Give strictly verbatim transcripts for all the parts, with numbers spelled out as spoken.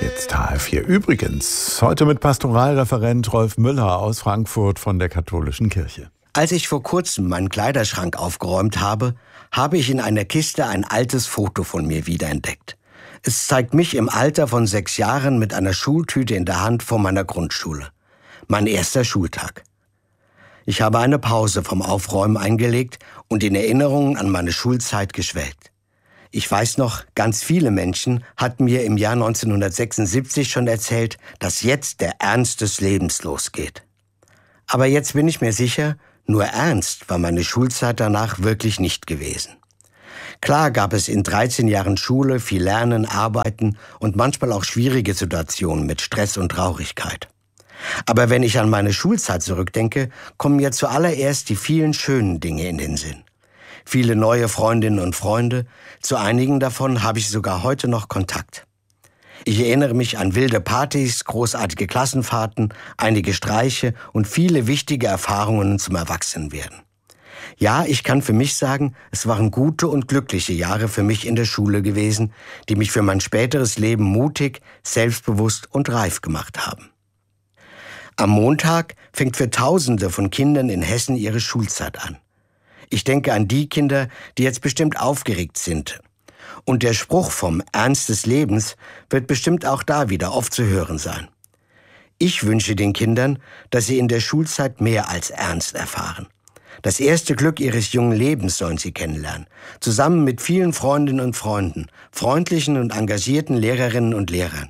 Jetzt H R vier. Übrigens, heute mit Pastoralreferent Rolf Müller aus Frankfurt von der Katholischen Kirche. Als ich vor kurzem meinen Kleiderschrank aufgeräumt habe, habe ich in einer Kiste ein altes Foto von mir wiederentdeckt. Es zeigt mich im Alter von sechs Jahren mit einer Schultüte in der Hand vor meiner Grundschule. Mein erster Schultag. Ich habe eine Pause vom Aufräumen eingelegt und in Erinnerungen an meine Schulzeit geschwelgt. Ich weiß noch, ganz viele Menschen hatten mir im Jahr neunzehnhundertsechsundsiebzig schon erzählt, dass jetzt der Ernst des Lebens losgeht. Aber jetzt bin ich mir sicher, nur ernst war meine Schulzeit danach wirklich nicht gewesen. Klar gab es in dreizehn Jahren Schule viel Lernen, Arbeiten und manchmal auch schwierige Situationen mit Stress und Traurigkeit. Aber wenn ich an meine Schulzeit zurückdenke, kommen mir zuallererst die vielen schönen Dinge in den Sinn. Viele neue Freundinnen und Freunde, zu einigen davon habe ich sogar heute noch Kontakt. Ich erinnere mich an wilde Partys, großartige Klassenfahrten, einige Streiche und viele wichtige Erfahrungen zum Erwachsenwerden. Ja, ich kann für mich sagen, es waren gute und glückliche Jahre für mich in der Schule gewesen, die mich für mein späteres Leben mutig, selbstbewusst und reif gemacht haben. Am Montag fängt für Tausende von Kindern in Hessen ihre Schulzeit an. Ich denke an die Kinder, die jetzt bestimmt aufgeregt sind. Und der Spruch vom Ernst des Lebens wird bestimmt auch da wieder oft zu hören sein. Ich wünsche den Kindern, dass sie in der Schulzeit mehr als Ernst erfahren. Das erste Glück ihres jungen Lebens sollen sie kennenlernen, zusammen mit vielen Freundinnen und Freunden, freundlichen und engagierten Lehrerinnen und Lehrern.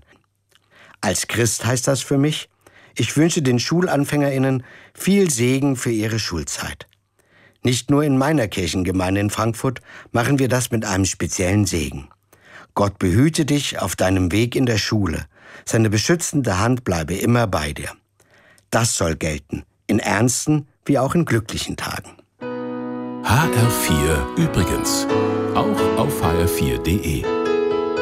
Als Christ heißt das für mich, ich wünsche den SchulanfängerInnen viel Segen für ihre Schulzeit. Nicht nur in meiner Kirchengemeinde in Frankfurt machen wir das mit einem speziellen Segen. Gott behüte dich auf deinem Weg in der Schule. Seine beschützende Hand bleibe immer bei dir. Das soll gelten, in ernsten wie auch in glücklichen Tagen. H R vier übrigens, auch auf h r vier punkt de.